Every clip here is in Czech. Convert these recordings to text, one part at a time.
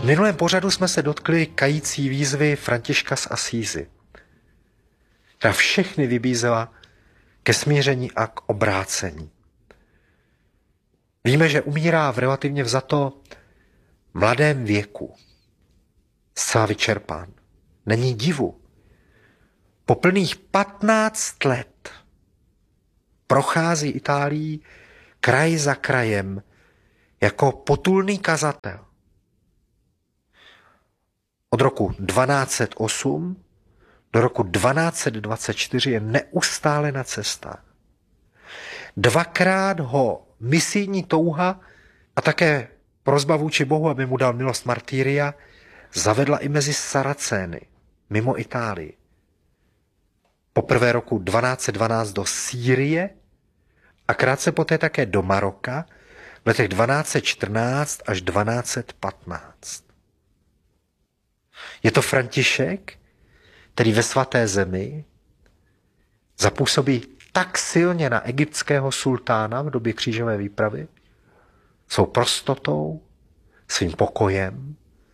minulém pořadu jsme se dotkli kající výzvy Františka z Asízy, která všechny vybízela ke smíření a k obrácení. Víme, že umírá v relativně vzato mladém věku. Zcela vyčerpán. Není divu. Po plných 15 let prochází Itálií kraj za krajem jako potulný kazatel. Od roku 1208 do roku 1224 je neustále na cestách. Dvakrát ho misijní touha a také prosba vůči Bohu, aby mu dal milost martyria, zavedla i mezi Saracény, mimo Itálii. Poprvé roku 1212 do Sýrie a krátce poté také do Maroka v letech 1214 až 1215. Je to František, který ve svaté zemi zapůsobí tak silně na egyptského sultána v době křížové výpravy, svou prostotou, svým pokojem,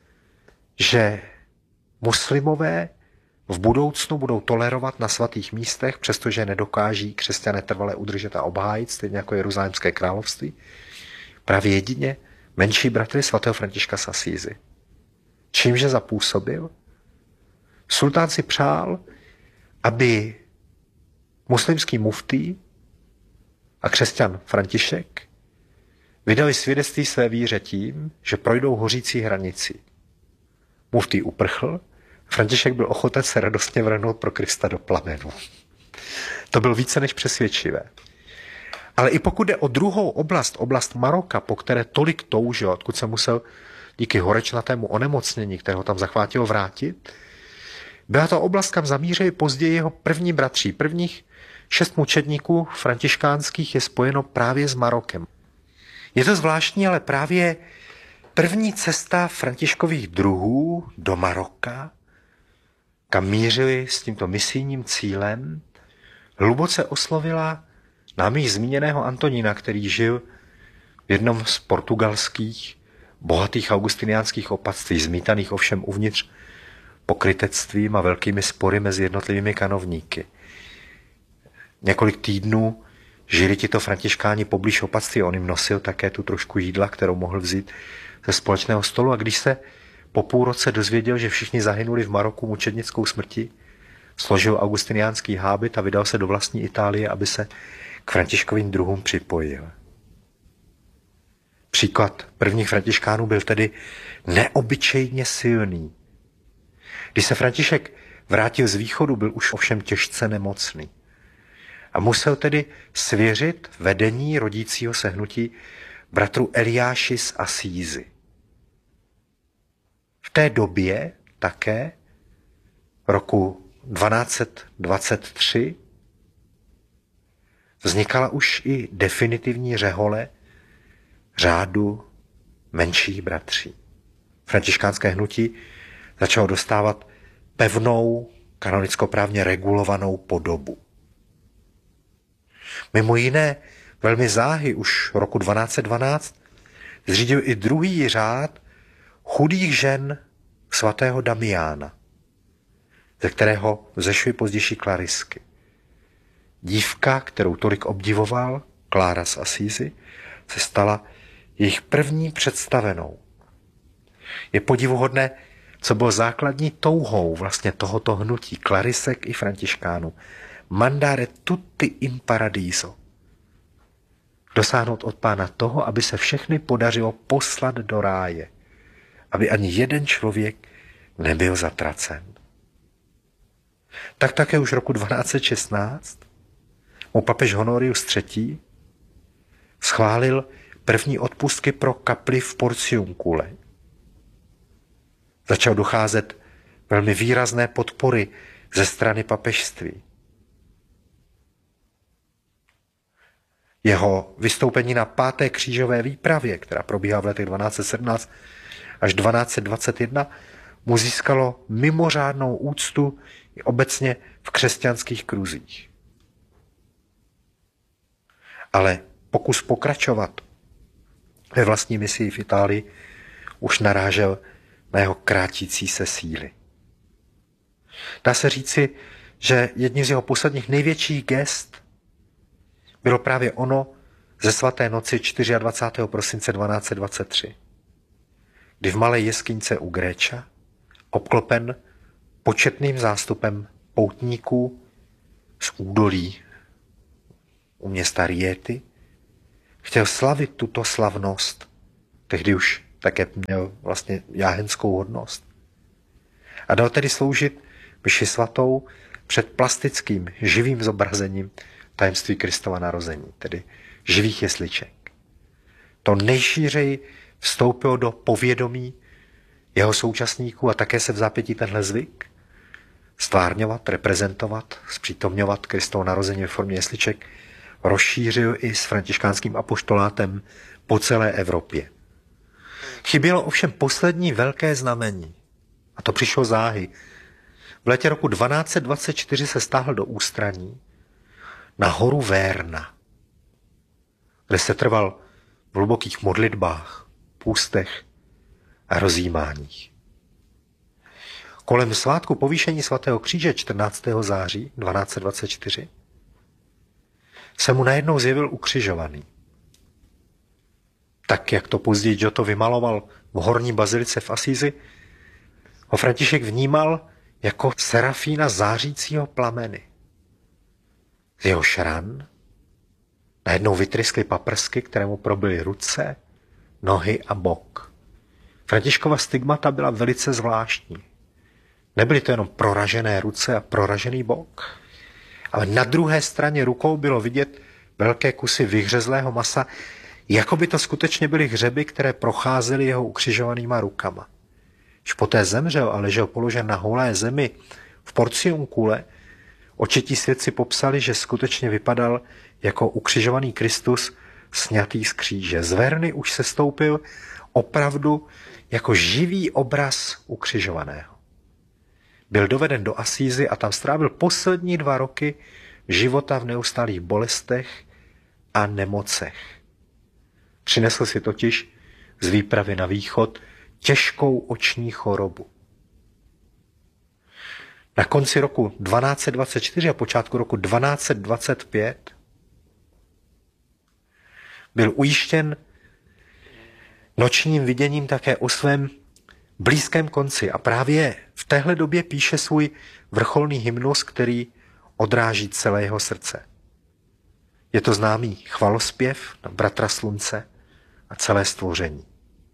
že muslimové v budoucnu budou tolerovat na svatých místech, přestože nedokáží křesťané trvale udržet a obhájit, stejně jako Jeruzalémské království, právě jedině menší bratry svatého Františka z Asízy. Čímže zapůsobil? Sultán si přál, aby muslimský muftý a křesťan František vydali svědectví své víře tím, že projdou hořící hranici. Muftý uprchl, František byl ochoten se radostně vrhnout pro Krista do plamenů. To bylo více než přesvědčivé. Ale i pokud jde o druhou oblast Maroka, po které tolik toužil, odkud se musel díky horečnatému onemocnění, které ho tam zachvátilo, vrátit, byla to oblast, kam zamířili později jeho první bratři. Prvních 6 mučedníků františkánských je spojeno právě s Marokem. Je to zvláštní, ale právě první cesta Františkových druhů do Maroka, kam mířili s tímto misijním cílem, hluboce oslovila námi již zmíněného Antonína, který žil v jednom z portugalských bohatých augustiniánských opatství, zmítaných ovšem uvnitř pokrytectvím a velkými spory mezi jednotlivými kanovníky. Několik týdnů žili tito františkáni poblíž opatství, on jim nosil také tu trošku jídla, kterou mohl vzít ze společného stolu, a když se po půl roce dozvěděl, že všichni zahynuli v Maroku mučednickou smrti, složil augustiniánský hábit a vydal se do vlastní Itálie, aby se k Františkovým druhům připojil. Příklad prvních františkánů byl tedy neobyčejně silný. Když se František vrátil z východu, byl už ovšem těžce nemocný a musel tedy svěřit vedení rodícího se hnutí bratru Eliáši z Asízy. V té době také roku 1223 vznikala už i definitivní řehole řádu menších bratří. Františkánské hnutí začalo dostávat pevnou, kanonickoprávně regulovanou podobu. Mimo jiné, velmi záhy už roku 1212 zřídil i druhý řád chudých žen svatého Damiána, ze kterého vzešly pozdější klarisky. Dívka, kterou tolik obdivoval, Klára z Asízy, se stala jejich první představenou. Je podivuhodné, co bylo základní touhou vlastně tohoto hnutí klarisek i františkánů. Mandare tutti in paradiso. Dosáhnout od Pána toho, aby se všechny podařilo poslat do ráje. Aby ani jeden člověk nebyl zatracen. Tak také už roku 1216 mu papež Honorius III. Schválil první odpustky pro kapli v Porciuncule. Začal docházet velmi výrazné podpory ze strany papežství. Jeho vystoupení na 5. křížové výpravě, která probíhá v letech 1217 až 1221, mu získalo mimořádnou úctu i obecně v křesťanských kruzích. Ale pokus pokračovat ve vlastní misii v Itálii už narážel na jeho krátící se síly. Dá se říci, že jedním z jeho posledních největších gest bylo právě ono ze svaté noci 24. prosince 1223, kdy v malé jeskyňce u Gréča, obklopen početným zástupem poutníků z údolí u města Riety, chtěl slavit tuto slavnost, tehdy už také měl vlastně jáhenskou hodnost. A dal tedy sloužit mši svatou před plastickým živým zobrazením tajemství Kristova narození, tedy živých jesliček. To nejšířeji vstoupilo do povědomí jeho současníků a také se v zápětí tenhle zvyk stvárňovat, reprezentovat, zpřítomňovat Kristovo narození ve formě jesliček rozšířil i s františkánským apoštolátem po celé Evropě. Chybělo ovšem poslední velké znamení, a to přišlo záhy. V létě roku 1224 se stáhl do ústraní na horu Verna, kde se trval v hlubokých modlitbách, půstech a rozjímáních. Kolem svátku povýšení svatého kříže 14. září 1224 se mu najednou zjevil ukřižovaný. Tak, jak to později Giotto vymaloval v horní bazilice v Asízi, ho František vnímal jako serafína zářícího plameny. Z jeho šran najednou vytryskly paprsky, které mu probily ruce, nohy a bok. Františkova stigmata byla velice zvláštní. Nebyly to jenom proražené ruce a proražený bok, ale na druhé straně rukou bylo vidět velké kusy vyhřezlého masa, jako by to skutečně byly hřeby, které procházely jeho ukřižovanýma rukama. Když poté zemřel a ležel položen na holé zemi v porciunkule, očití svědci popsali, že skutečně vypadal jako ukřižovaný Kristus sňatý z kříže. Z Verny už se stoupil opravdu jako živý obraz ukřižovaného. Byl doveden do Asízy a tam strávil poslední 2 roky života v neustálých bolestech a nemocech. Přinesl si totiž z výpravy na východ těžkou oční chorobu. Na konci roku 1224 a počátku roku 1225 byl ujištěn nočním viděním také o svém blízkém konci a právě v téhle době píše svůj vrcholný hymnus, který odráží celé jeho srdce. Je to známý chvalospěv na bratra slunce a celé stvoření.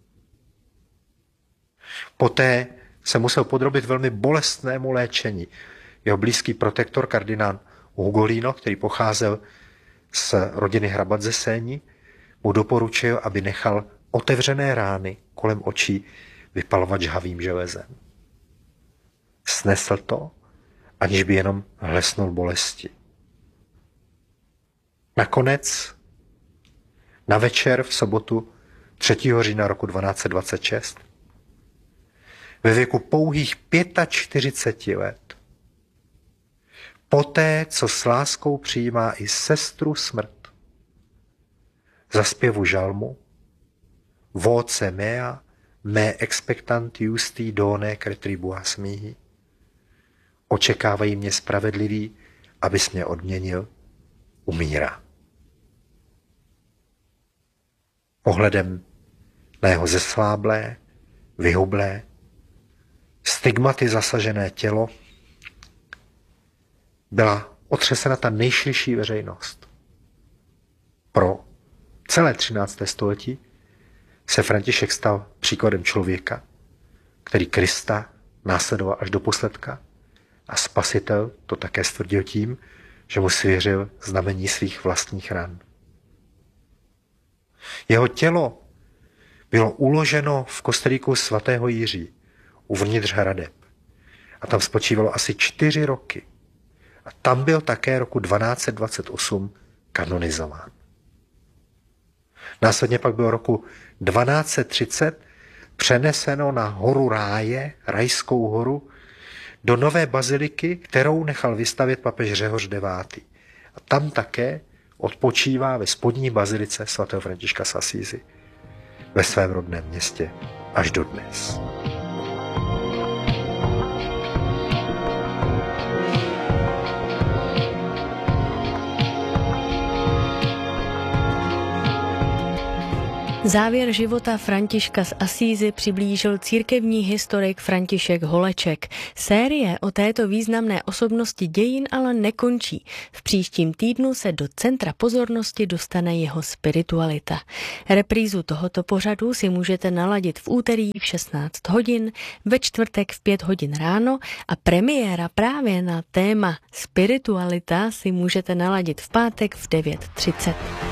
Poté se musel podrobit velmi bolestnému léčení. Jeho blízký protektor kardinál Ugolino, který pocházel z rodiny Hrabat ze Séni, mu doporučil, aby nechal otevřené rány kolem očí vypalovat žhavým železem. Snesl to, aniž by jenom hlesnul bolesti. Nakonec na večer v sobotu 3. října roku 1226 ve věku pouhých 45 let, poté, co s láskou přijímá i sestru smrt, za zpěvu žalmu Voce mea, me expectant justi done retribuas mihi, očekávají mě spravedlivý, abys mě odměnil, umírá. Pohledem na jeho zesláblé, vyhublé, stigmaty zasažené tělo byla otřesena ta nejširší veřejnost. Pro celé 13. století se František stal příkladem člověka, který Krista následoval až do posledka a Spasitel to také stvrdil tím, že mu svěřil znamení svých vlastních ran. Jeho tělo bylo uloženo v kostelíku svatého Jiří uvnitř hradeb a tam spočívalo asi 4 roky. A tam byl také roku 1228 kanonizován. Následně pak bylo roku 1230 přeneseno na horu Ráje, Rajskou horu, do nové baziliky, kterou nechal vystavět papež Řehoř IX. A tam také odpočívá ve spodní bazilice svatého Františka z Asízy ve svém rodném městě až dodnes. Závěr života Františka z Asízy přiblížil církevní historik František Holeček. Série o této významné osobnosti dějin ale nekončí. V příštím týdnu se do centra pozornosti dostane jeho spiritualita. Reprízu tohoto pořadu si můžete naladit v úterý v 16 hodin, ve čtvrtek v 5 hodin ráno a premiéra právě na téma spiritualita si můžete naladit v pátek v 9:30.